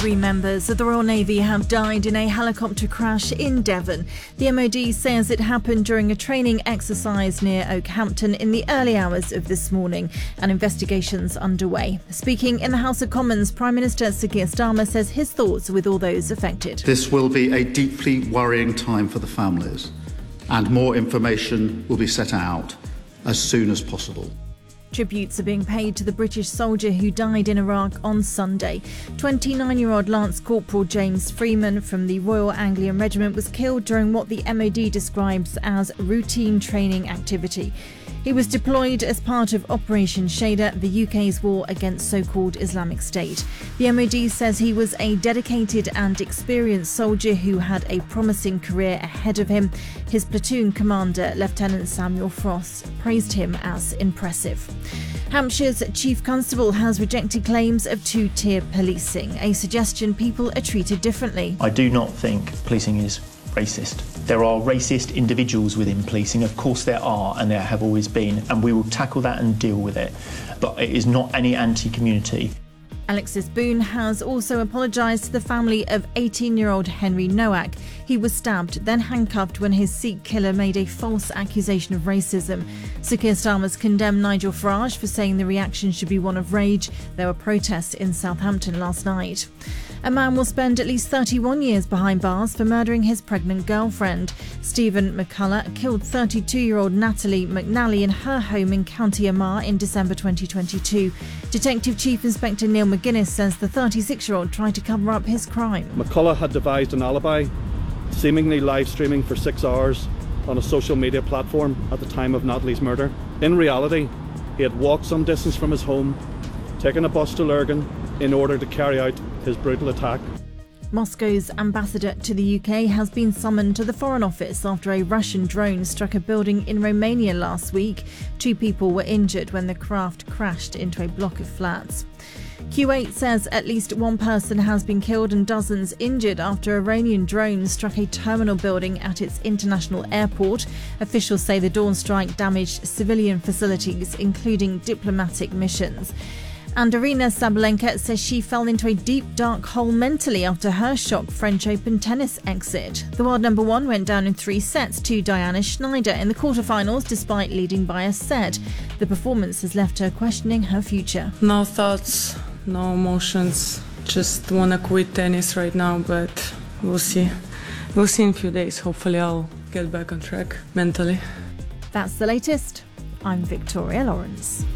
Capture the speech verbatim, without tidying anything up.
Three members of the Royal Navy have died in a helicopter crash in Devon. The M O D says it happened during a training exercise near Okehampton in the early hours of this morning, and investigations underway. Speaking in the House of Commons, Prime Minister Sir Keir Starmer says his thoughts are with all those affected. This will be a deeply worrying time for the families, and more information will be set out as soon as possible. Tributes are being paid to the British soldier who died in Iraq on Sunday. twenty-nine-year-old Lance Corporal James Freeman from the Royal Anglian Regiment was killed during what the M O D describes as routine training activity. He was deployed as part of Operation Shader, the U K's war against so-called Islamic State. The M O D says he was a dedicated and experienced soldier who had a promising career ahead of him. His platoon commander, Lieutenant Samuel Frost, praised him as impressive. Hampshire's Chief Constable has rejected claims of two-tier policing, a suggestion people are treated differently. I do not think policing is racist. There are racist individuals within policing, of course there are, and there have always been, and we will tackle that and deal with it. But it is not any anti-community. Alexis Boone has also apologised to the family of eighteen-year-old Henry Nowak. He was stabbed, then handcuffed when his Sikh killer made a false accusation of racism. Sir Keir Starmer's condemned Nigel Farage for saying the reaction should be one of rage. There were protests in Southampton last night. A man will spend at least thirty-one years behind bars for murdering his pregnant girlfriend. Stephen McCullough killed thirty-two-year-old Natalie McNally in her home in County Armagh in December twenty twenty-two. Detective Chief Inspector Neil McGuinness says the thirty-six-year-old tried to cover up his crime. McCullough had devised an alibi, seemingly live streaming for six hours on a social media platform at the time of Natalie's murder. In reality, he had walked some distance from his home, taken a bus to Lurgan in order to carry out his brutal attack. Moscow's ambassador to the U K has been summoned to the Foreign Office after a Russian drone struck a building in Romania last week. Two people were injured when the craft crashed into a block of flats. Kuwait says at least one person has been killed and dozens injured after Iranian drones struck a terminal building at its international airport. Officials say the dawn strike damaged civilian facilities, including diplomatic missions. And Aryna Sabalenka says she fell into a deep, dark hole mentally after her shock French Open tennis exit. The world number one went down in three sets to Diana Schneider in the quarterfinals despite leading by a set. The performance has left her questioning her future. No thoughts, no emotions. Just want to quit tennis right now, but we'll see. We'll see in a few days. Hopefully I'll get back on track mentally. That's the latest. I'm Victoria Lawrence.